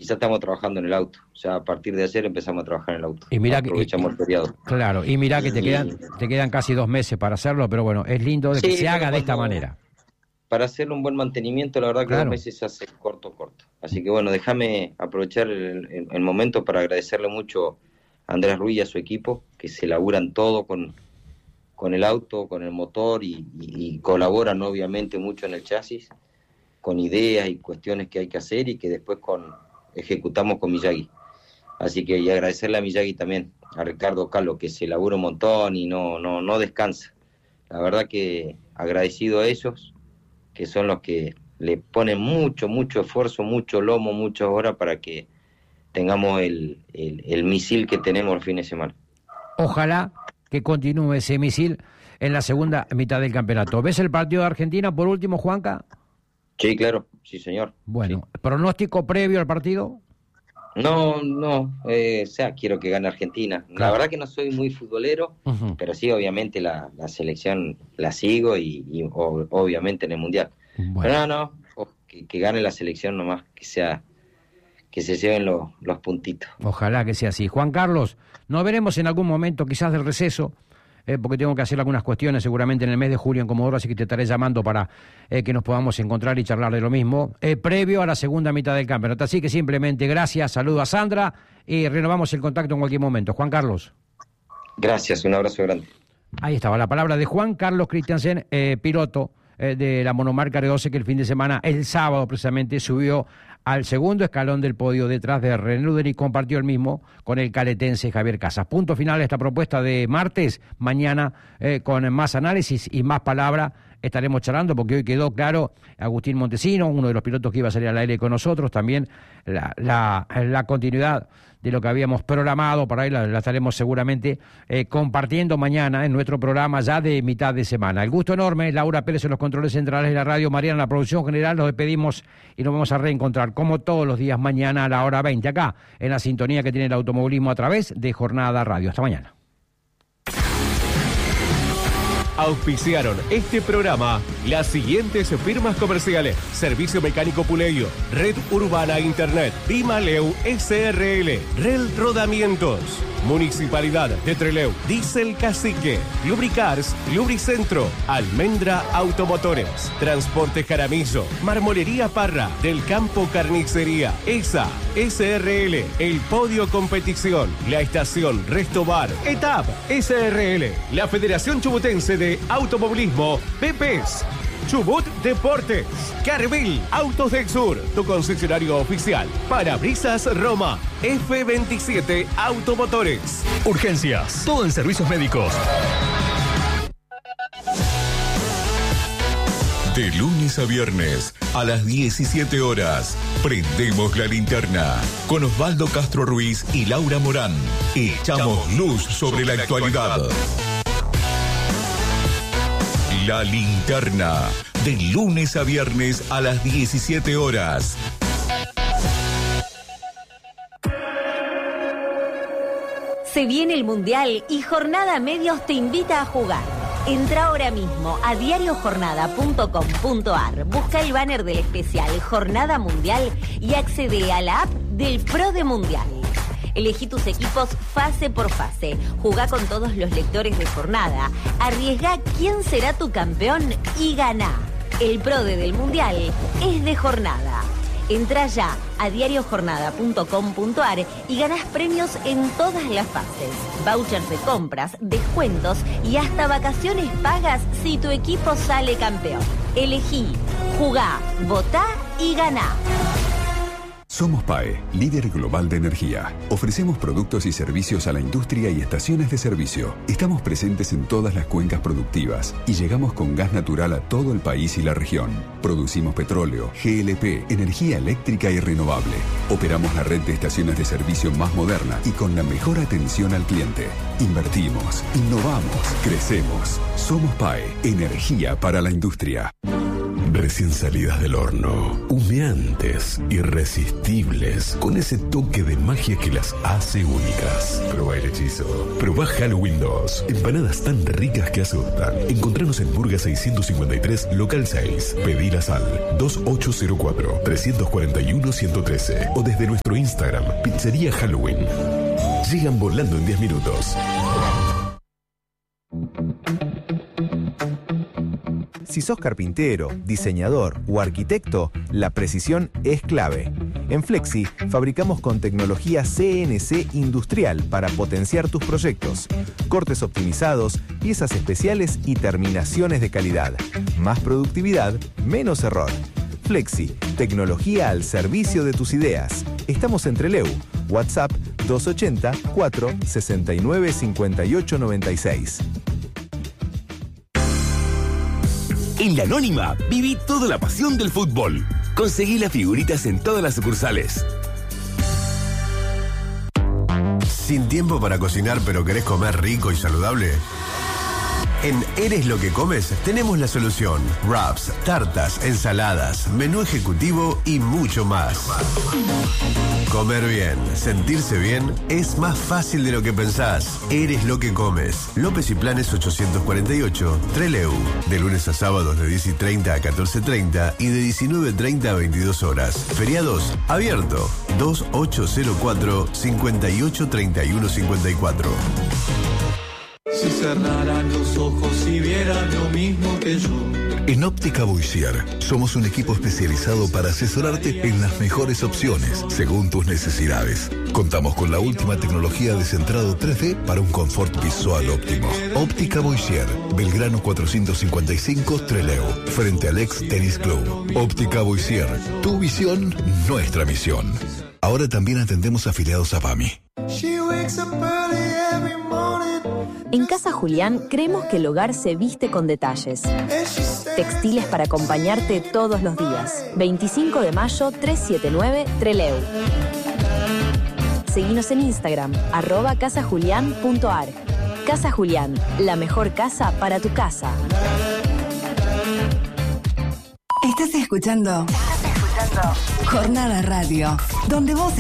ya estamos trabajando en el auto. Ya a partir de ayer empezamos a trabajar en el auto. Y mirá aprovechamos el feriado. Claro, y mirá que te quedan casi 2 meses para hacerlo, pero bueno, es lindo de que se haga de esta manera. Para hacerle un buen mantenimiento, la verdad que 2 meses se hace corto. Así que bueno, déjame aprovechar el momento para agradecerle mucho a Andrés Ruiz y a su equipo, que se laburan todo con el auto, con el motor y colaboran obviamente mucho en el chasis, con ideas y cuestiones que hay que hacer y que después ejecutamos con Miyagi. Así que y agradecerle a Miyagi también, a Ricardo Calo, que se labura un montón y no descansa. La verdad que agradecido a ellos, que son los que le ponen mucho esfuerzo, mucho lomo, muchas horas para que tengamos el misil que tenemos el fin de semana. Ojalá que continúe ese misil en la segunda mitad del campeonato. ¿Ves el partido de Argentina por último, Juanca? Sí, claro, sí señor. Bueno, sí. ¿Pronóstico previo al partido? No, quiero que gane Argentina. Claro. La verdad que no soy muy futbolero, pero sí, obviamente la selección la sigo y obviamente en el Mundial. Bueno. Pero que gane la selección nomás, que se lleven los puntitos. Ojalá que sea así. Juan Carlos, nos veremos en algún momento, quizás del receso, porque tengo que hacer algunas cuestiones seguramente en el mes de julio en Comodoro, así que te estaré llamando para que nos podamos encontrar y charlar de lo mismo, previo a la segunda mitad del campeonato. Así que simplemente gracias, saludo a Sandra y renovamos el contacto en cualquier momento. Juan Carlos. Gracias, un abrazo grande. Ahí estaba la palabra de Juan Carlos Christiansen, piloto de la monomarca R12, que el fin de semana, el sábado precisamente, subió al segundo escalón del podio detrás de René Luder y compartió el mismo con el caletense Javier Casas. Punto final a esta propuesta de martes. Mañana con más análisis y más palabra estaremos charlando, porque hoy quedó claro Agustín Montesino, uno de los pilotos que iba a salir al aire con nosotros, también la continuidad de lo que habíamos programado, por ahí la estaremos seguramente compartiendo mañana en nuestro programa ya de mitad de semana. El gusto enorme, Laura Pérez en los controles centrales de la radio, Mariana en la producción general, nos despedimos y nos vamos a reencontrar como todos los días mañana a la hora 20, acá en la sintonía que tiene el automovilismo a través de Jornada Radio. Hasta mañana. Auspiciaron este programa las siguientes firmas comerciales: Servicio Mecánico Puleyo, Red Urbana Internet, Pimaleu SRL, Rel Rodamientos, Municipalidad de Trelew, Diesel Cacique, Lubricars, Lubricentro, Almendra Automotores, Transporte Jaramillo, Marmolería Parra, Del Campo Carnicería, ESA, SRL, El Podio Competición, La Estación Restobar, ETAP, SRL, la Federación Chubutense de Automovilismo, PEPES, Chubut Deportes, Carvil, Autos del Sur, tu concesionario oficial, Parabrisas Roma, F27 Automotores. Urgencias, todo en servicios médicos. De lunes a viernes, a las 17 horas, prendemos la linterna con Osvaldo Castro Ruiz y Laura Morán. Echamos luz sobre la actualidad. La linterna, de lunes a viernes a las 17 horas. Se viene el Mundial y Jornada Medios te invita a jugar. Entra ahora mismo a diariojornada.com.ar, busca el banner del especial Jornada Mundial y accede a la app del Pro de Mundial. Elegí tus equipos fase por fase, jugá con todos los lectores de Jornada, arriesgá quién será tu campeón y ganá. El Pro del Mundial es de Jornada. Entrá ya a diariojornada.com.ar y ganás premios en todas las fases. Vouchers de compras, descuentos y hasta vacaciones pagas si tu equipo sale campeón. Elegí, jugá, votá y ganá. Somos PAE, líder global de energía. Ofrecemos productos y servicios a la industria y estaciones de servicio. Estamos presentes en todas las cuencas productivas y llegamos con gas natural a todo el país y la región. Producimos petróleo, GLP, energía eléctrica y renovable. Operamos la red de estaciones de servicio más moderna y con la mejor atención al cliente. Invertimos, innovamos, crecemos. Somos PAE, energía para la industria. recién salidas del horno, humeantes, irresistibles, con ese toque de magia que las hace únicas. Probá el hechizo. Probá Halloween 2. Empanadas tan ricas que asustan. Encontranos en Burga 653, local 6. Pedilas al 2804-341-113 o desde nuestro Instagram, Pizzería Halloween. Llegan volando en 10 minutos. Si sos carpintero, diseñador o arquitecto, la precisión es clave. En Flexi fabricamos con tecnología CNC industrial para potenciar tus proyectos. Cortes optimizados, piezas especiales y terminaciones de calidad. Más productividad, menos error. Flexi, tecnología al servicio de tus ideas. Estamos en Trelew. WhatsApp 280 469 5896. En La Anónima, viví toda la pasión del fútbol. Conseguí las figuritas en todas las sucursales. ¿Sin tiempo para cocinar pero querés comer rico y saludable? En Eres lo que comes tenemos la solución. Wraps, tartas, ensaladas, menú ejecutivo y mucho más. Comer bien, sentirse bien es más fácil de lo que pensás. Eres lo que comes. López y Planes 848, Trelew. De lunes a sábados de 10:30 a 14:30 y de 19:30 a 22 horas. Feriados, abierto. 2804-583154. Si cerraran los ojos y vieran lo mismo que yo. En Óptica Boissier somos un equipo especializado para asesorarte en las mejores opciones según tus necesidades. Contamos con la última tecnología de centrado 3D para un confort visual óptimo. Óptica Boissier, Belgrano 455, Trelew, frente al ex Tennis Club. Óptica Boissier, tu visión, nuestra misión. Ahora también atendemos afiliados a PAMI. En Casa Julián creemos que el hogar se viste con detalles. Textiles para acompañarte todos los días. 25 de mayo 379 Trelew. Seguinos en Instagram, @casajulián.ar. Casa Julián, la mejor casa para tu casa. Estás escuchando Jornada Radio, donde vos